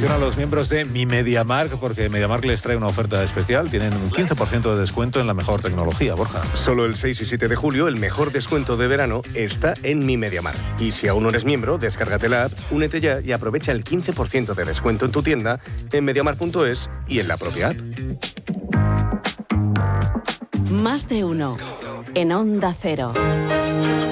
Atención a los miembros de Mi MediaMarkt, porque MediaMarkt les trae una oferta especial. Tienen un 15% de descuento en la mejor tecnología, Borja. Solo el 6 y 7 de julio, el mejor descuento de verano está en Mi MediaMarkt. Y si aún no eres miembro, descárgate la app, únete ya y aprovecha el 15% de descuento en tu tienda, en MediaMarkt.es y en la propia app. Más de uno en Onda Cero.